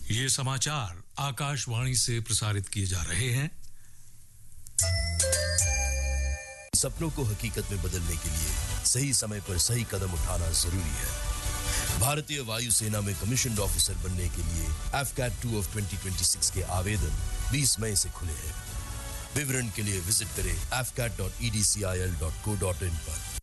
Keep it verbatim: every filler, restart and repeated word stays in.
ये समाचार आकाशवाणी से प्रसारित किए जा रहे हैं। सपनों को हकीकत में बदलने के लिए सही समय पर सही कदम उठाना जरूरी है। भारतीय वायुसेना में कमीशन्ड ऑफिसर बनने के लिए F cat two of twenty twenty-six के आवेदन बीस मई से खुले हैं। विवरण के लिए विजिट करें F cat dot E D C I L dot co dot in पर।